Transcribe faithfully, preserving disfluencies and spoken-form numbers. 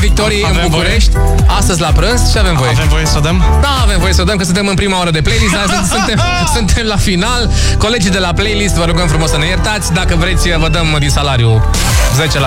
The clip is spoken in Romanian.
Victoriei Avem în București, voie? Astăzi la prânz. Și avem voie? Avem voie să o dăm? Da, avem voie să o dăm, că suntem în prima oră de playlist, dar suntem, suntem la final. Colegii de la playlist, vă rugăm frumos să ne iertați. Dacă vreți, vă dăm din salariu zece la